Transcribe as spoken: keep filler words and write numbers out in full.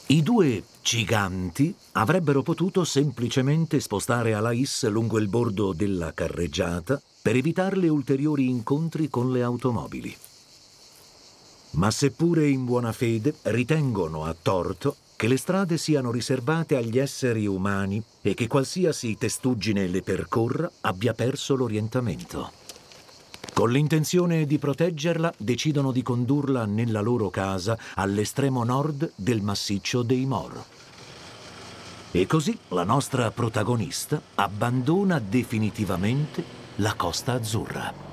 I due giganti avrebbero potuto semplicemente spostare Alais lungo il bordo della carreggiata per evitarle ulteriori incontri con le automobili. Ma seppure in buona fede ritengono a torto che le strade siano riservate agli esseri umani e che qualsiasi testuggine le percorra abbia perso l'orientamento. Con l'intenzione di proteggerla, decidono di condurla nella loro casa all'estremo nord del massiccio dei Mor. E così la nostra protagonista abbandona definitivamente la Costa Azzurra.